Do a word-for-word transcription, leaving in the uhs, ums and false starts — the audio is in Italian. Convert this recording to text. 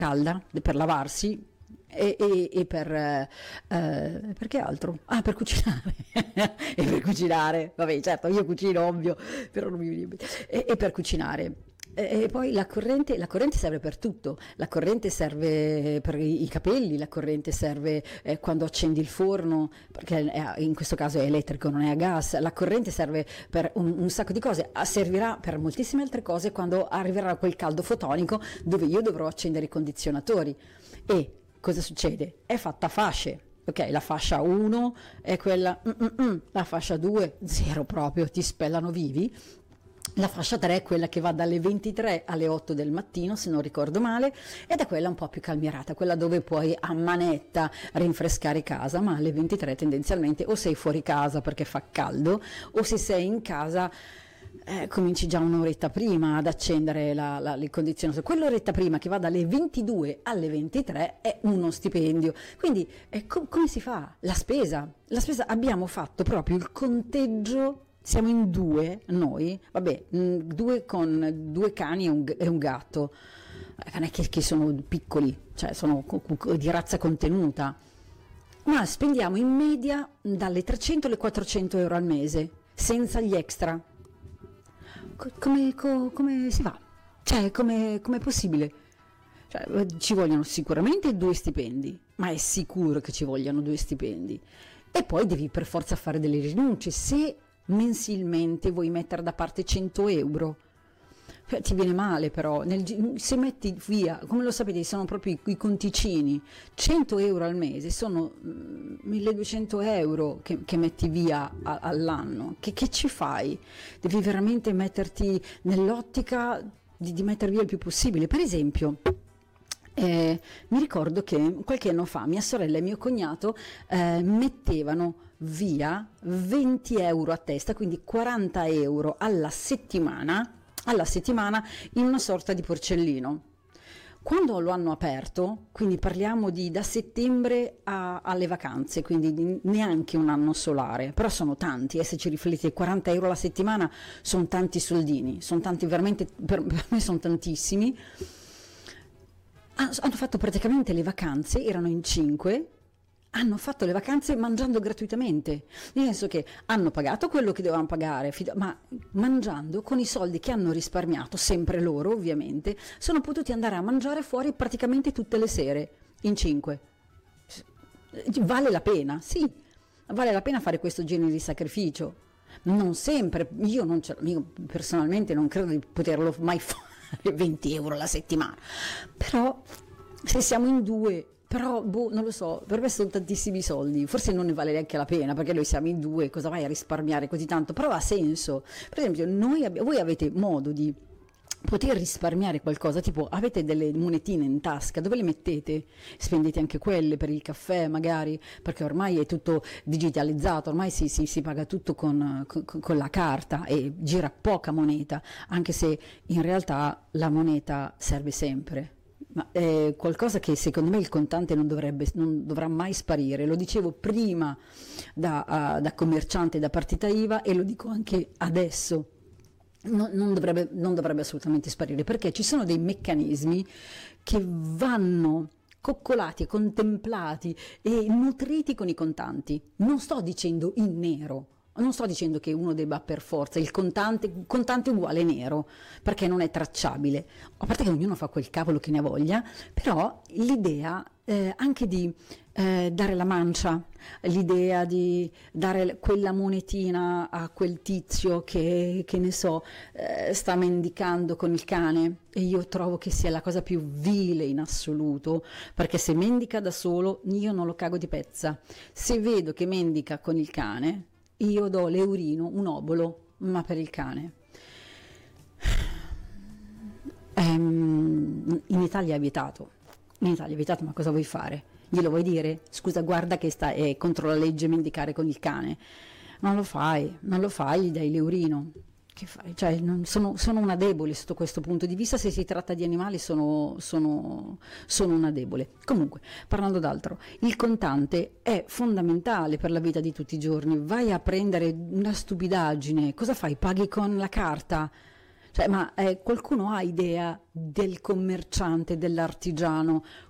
calda per lavarsi e, e, e per eh, eh, perché altro? Ah, per cucinare e per cucinare, vabbè, certo, io cucino, ovvio, però non mi viene e, e per cucinare. E poi la corrente, la corrente serve per tutto, la corrente serve per i, i capelli, la corrente serve eh, quando accendi il forno, perché è, in questo caso è elettrico, non è a gas, la corrente serve per un, un sacco di cose, ah, servirà per moltissime altre cose quando arriverà quel caldo fotonico dove io dovrò accendere i condizionatori. E cosa succede? È fatta a fasce. Ok, la fascia uno è quella, mm, mm, mm, la fascia due, zero proprio, ti spellano vivi. La fascia tre è quella che va dalle ventitré alle otto del mattino, se non ricordo male, ed è quella un po' più calmierata, quella dove puoi a manetta rinfrescare casa, ma alle ventitré tendenzialmente o sei fuori casa perché fa caldo, o se sei in casa eh, cominci già un'oretta prima ad accendere la, la, il condizionatore. Quell'oretta prima che va dalle ventidue alle ventitré è uno stipendio. Quindi eh, co- come si fa? La spesa. La spesa abbiamo fatto proprio il conteggio. Siamo in due, noi, vabbè, mh, due con due cani e un, e un gatto, eh, non è che, che sono piccoli, cioè sono co- co- di razza contenuta, ma spendiamo in media dalle trecento alle quattrocento euro al mese, senza gli extra. Co- come, co- come si fa? Cioè, come è possibile? Cioè, ci vogliono sicuramente due stipendi, ma è sicuro che ci vogliano due stipendi. E poi devi per forza fare delle rinunce, se mensilmente vuoi mettere da parte cento euro, cioè, ti viene male però, nel, se metti via, come lo sapete, sono proprio i, i conticini, cento euro al mese sono mm, milleduecento euro che, che metti via a, all'anno, che, che ci fai? Devi veramente metterti nell'ottica di, di mettere via il più possibile. Per esempio, Eh, mi ricordo che qualche anno fa mia sorella e mio cognato eh, mettevano via venti euro a testa, quindi quaranta euro alla settimana, alla settimana in una sorta di porcellino. Quando lo hanno aperto, quindi parliamo di da settembre a, alle vacanze, quindi neanche un anno solare, però sono tanti, e eh, se ci riflettete, quaranta euro alla settimana sono tanti soldini, sono tanti veramente, per, per me sono tantissimi. Hanno fatto praticamente le vacanze, erano in cinque, hanno fatto le vacanze mangiando gratuitamente, nel senso che hanno pagato quello che dovevano pagare, ma mangiando con i soldi che hanno risparmiato, sempre loro ovviamente, sono potuti andare a mangiare fuori praticamente tutte le sere, in cinque. Vale la pena, sì, vale la pena fare questo genere di sacrificio. Non sempre, io, non ce, io personalmente non credo di poterlo mai fare. venti euro alla settimana, però se siamo in due, però boh, non lo so, per me sono tantissimi soldi, forse non ne vale neanche la pena perché noi siamo in due, cosa vai a risparmiare così tanto, però ha senso. Per esempio noi abbi- voi avete modo di poter risparmiare qualcosa, tipo avete delle monetine in tasca, dove le mettete? Spendete anche quelle per il caffè magari, perché ormai è tutto digitalizzato, ormai si, si, si paga tutto con, con, con la carta e gira poca moneta, anche se in realtà la moneta serve sempre. Ma è qualcosa che secondo me il contante non dovrebbe, non dovrà mai sparire, lo dicevo prima da, uh, da commerciante, da partita I V A, e lo dico anche adesso. Non, non, dovrebbe, non dovrebbe assolutamente sparire, perché ci sono dei meccanismi che vanno coccolati, contemplati e nutriti con i contanti. Non sto dicendo in nero, non sto dicendo che uno debba per forza il contante, contante uguale nero, perché non è tracciabile, a parte che ognuno fa quel cavolo che ne ha voglia, però l'idea eh, anche di eh, dare la mancia, l'idea di dare quella monetina a quel tizio che, che ne so, eh, sta mendicando con il cane, e io trovo che sia la cosa più vile in assoluto, perché se mendica da solo io non lo cago di pezza, se vedo che mendica con il cane io do l'eurino, un obolo, ma per il cane. Ehm, in Italia è vietato, in Italia è vietato, ma cosa vuoi fare? Glielo vuoi dire? Scusa, guarda che sta, è contro la legge mendicare con il cane. Non lo fai, non lo fai, gli dai l'eurino. Che fai? Cioè, non, sono, sono una debole sotto questo punto di vista, se si tratta di animali sono, sono, sono una debole. Comunque, parlando d'altro, il contante è fondamentale per la vita di tutti i giorni. Vai a prendere una stupidaggine, cosa fai? Paghi con la carta? Cioè, ma eh, qualcuno ha idea del commerciante, dell'artigiano,